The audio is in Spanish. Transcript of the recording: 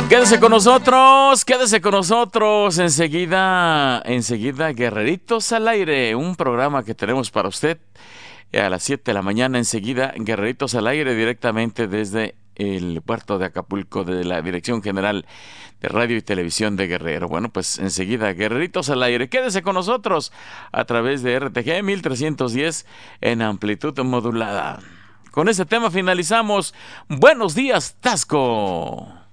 Quédese con nosotros, enseguida Guerreritos al Aire, un programa que tenemos para usted a las 7 de la mañana, enseguida Guerreritos al Aire, directamente desde el puerto de Acapulco, de la Dirección General de Radio y Televisión de Guerrero. Bueno, pues enseguida Guerreritos al Aire, quédese con nosotros a través de RTG 1310 en amplitud modulada. Con este tema finalizamos. Buenos días, Tasco.